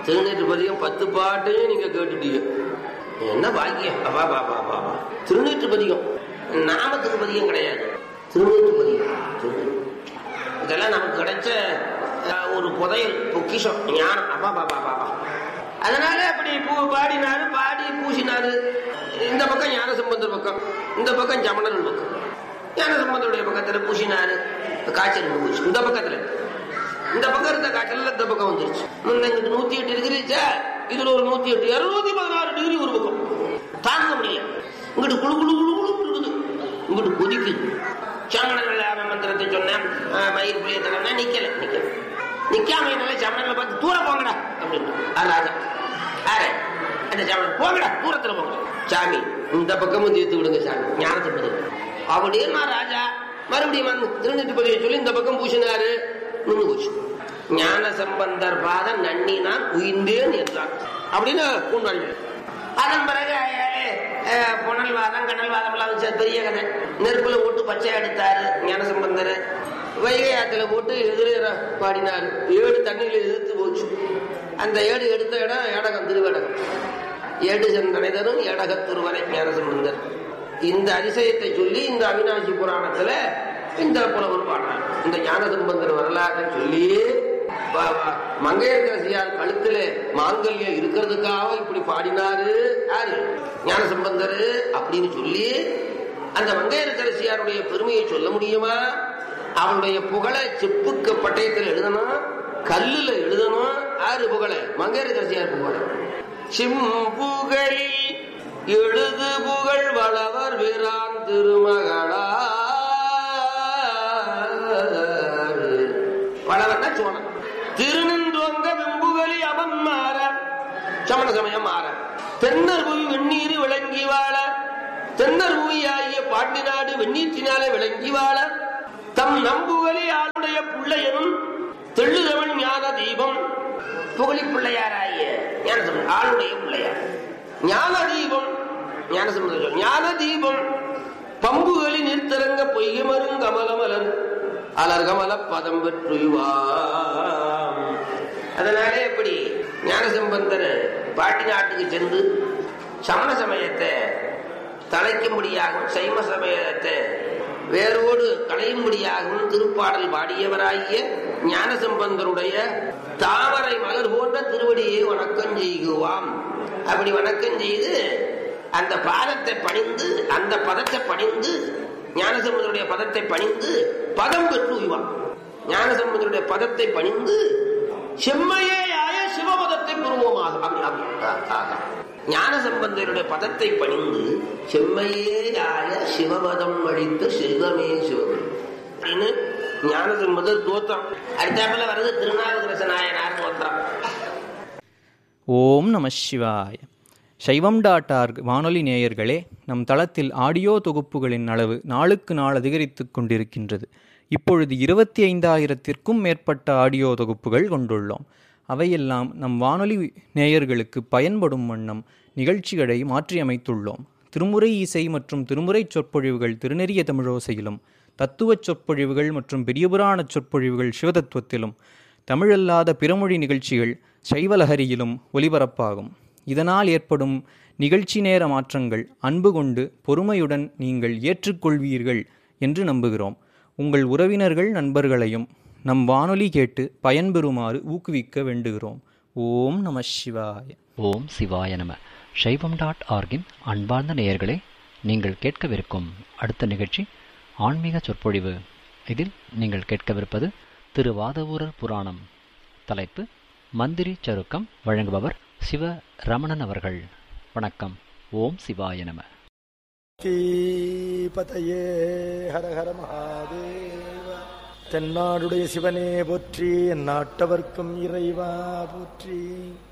திருநீற்று பதிகம் 10 பாட்டையும் நீங்க கேட்டுட்டீங்க. என்ன பாக்கியம்! அப்பா பாப்பா பாப்பா திருநீற்று பதிகம் நாமத்துக்கு பதிகம் கிடையாது, திருநீற்று பதிகம். இதெல்லாம் நமக்கு கிடைச்ச ஒரு புதையல், பொக்கிஷம், ஞானம். அப்பா பாப்பா பாப்பா அதனால அப்படி பாடினாரு, பாடி பூசினாரு. இந்த பக்கம் ஞானசம்பந்தர் பக்கம், இந்த பக்கம் சமணன் பக்கம். ஞானசம்பந்தருடைய பக்கத்துல பூசினாரு, காய்ச்சல் போச்சு. இந்த பக்கத்துல இந்த பக்கம் இருந்த காய்ச்சல் இந்த பக்கம் வந்துருச்சு. இங்கிட்டு 108 டிகிரி, இதுல ஒரு 108, 216 டிகிரி ஒரு பக்கம். தாங்க முடியல. இங்கிட்டு குழு குழு குழு குழு இருக்குது, இங்கிட்டு கொதிக்குது. சமணர்கள் மந்திரத்தை சொன்னேன், மயிர் புளிய தரம்னா நிக்கல நிக்காம சமணர்களை பார்த்து தூர போங்கடா அப்படின்னு ராஜா. அந்த சமணர் போங்கடா, தூரத்துல போங்க சாமி, இந்த பக்கமும் தீர்த்து விடுங்க சாமி, ஞானத்தை பதிவு அப்படியே. நான் ராஜா மறுபடியும் திருநீற்று பதிவை சொல்லி இந்த பக்கம் பூசினாரு, நின்று போச்சு. ஞான சம்பந்தர் பாதம் நன்னி நான் உயிர்ந்தேன் என்றான் அப்படின்னு கொண்டாள். அதன் பிறகு புனல் வாதம் கடல் வாதம் எல்லாம் பெரிய கதை. நெருப்புல போட்டு பச்சை எடுத்தாரு ஞானசம்பந்தர். வைகை ஆத்துல போட்டு எதிர பாடினாரு. 7 தண்ணியில எதிர்த்து போச்சு. அந்த 7 எடுத்த இடம் ஏடகம், திருவேடகம். 7 சென்றனை தரும் ஏடக திருவரை ஞானசம்பந்தர். இந்த அதிசயத்தை சொல்லி இந்த அவிநாசி புராணத்துல இந்த புலவர் பாடுறார். இந்த ஞானசம்பந்தர் வரலாற்றை சொல்லி மங்கையர்கரசியார் கழுத்துல மாங்கல்யம் இருக்கிறதுக்காக இப்படி பாடினாரு யாரு? ஞானசம்பந்தர் அப்படின்னு சொல்லி அந்த மங்கையர்கரசியாருடைய பெருமையை சொல்ல முடியுமா? அவளுடைய புகழை செப்புக்கு பட்டயத்தில் எழுதணும், கல்லுல எழுதணும். யாரு புகழ? மங்கையர்கரசியார் புகழ. சிம்புகளில் எழுது புகழ் வளவர் வீரான் திருமகளா. வளவர்னா சோழன். திருநந்தோங்க வெம்புகளி அவன் மாற, சமண சமயம் மாற. தென்னர் புவி வெந்நீர் விளங்கி வாழ, தென்னர் புவியாகிய பாண்டி நாடு வெந்நீற்றினாலே விளங்கி வாழ. தம் நம்புகளி ஆளுடைய பிள்ளையனும் தெள்ளுதவன் ஞான தீபம். புகழி பிள்ளையாராகிய ஞானசம்பந்தர் ஆளுடைய பிள்ளையார். ஞான தீபம் ஞானசம்பந்தர் ஞான தீபம். பம்புகளி நிறுத்தரங்க பொய்கை மருங்கமலமலர் அலர்கமல பதம் பெற்றுவாம். அதனாலே எப்படி ஞானசம்பந்தர் பாட்டி நாட்டுக்கு சென்று சமண சமயத்தை தலைக்கும்படியாகவும் சைம சமயத்தை வேரோடு களையும்படியாகவும் திருப்பாடல் பாடியவராகிய ஞானசம்பந்தருடைய தாமரை மலர் போன்ற திருவடியை வணக்கம் செய்குவாம். அப்படி வணக்கம் செய்து அந்த பாதத்தை பணிந்து, அந்த பதத்தை பணிந்து, ஞானசம்பந்தருடைய பதத்தை பணிந்து பதம் பெற்று உய்வான். ஞானசம்பந்தருடைய பதத்தை பணிந்து செம்மையாய சிவபதத்தை பெறுவோமாக. ஞானசம்பந்தருடைய பதத்தை பணிந்து செம்மையாய சிவபதம் அளித்த சிவமே சிவபதம் அப்படின்னு ஞானசம்பந்தர் தோத்திரம். அடுத்தாப்புல வர்றது திருநாவுக்கரசு நாயனார் தோத்திரம். ஓம் நம சிவாய. சைவம்.org வானொலி நேயர்களே, நம் தளத்தில் ஆடியோ தொகுப்புகளின் அளவு நாளுக்கு நாள் அதிகரித்து கொண்டிருக்கின்றது. இப்பொழுது 25,000த்திற்கும் மேற்பட்ட ஆடியோ தொகுப்புகள் கொண்டுள்ளோம். அவையெல்லாம் நம் வானொலி நேயர்களுக்கு பயன்படும் வண்ணம் நிகழ்ச்சிகளை மாற்றியமைத்துள்ளோம். திருமுறை இசை மற்றும் திருமுறை சொற்பொழிவுகள் திருநெறிய தமிழோசையிலும், தத்துவச் சொற்பொழிவுகள் மற்றும் பெரியபுராணச் சொற்பொழிவுகள் சிவதத்துவத்திலும், தமிழல்லாத பிறமொழி நிகழ்ச்சிகள் சைவலஹரியிலும் ஒலிபரப்பாகும். இதனால் ஏற்படும் நிகழ்ச்சி நேர மாற்றங்கள் அன்பு கொண்டு பொறுமையுடன் நீங்கள் ஏற்றுக்கொள்வீர்கள் என்று நம்புகிறோம். உங்கள் உறவினர்கள் நண்பர்களையும் நம் வானொலி கேட்டு பயன்பெறுமாறு ஊக்குவிக்க வேண்டுகிறோம். ஓம் நம சிவாய. ஓம் சிவாய நம. சைவம்.org அன்பார்ந்த நேயர்களே, நீங்கள் கேட்கவிருக்கும் அடுத்த நிகழ்ச்சி ஆன்மீக சொற்பொழிவு. இதில் நீங்கள் கேட்கவிருப்பது திருவாதவூரர் புராணம். தலைப்பு மந்திரி சருக்கம். வழங்குபவர் சிவ ரமணன் அவர்கள். வணக்கம். ஓம் சிவாய நம. பதையே ஹர ஹர மகாதேவ. தென்னாடுடைய சிவனே போற்றி, எந்நாட்டவர்க்கும் இறைவா போற்றி.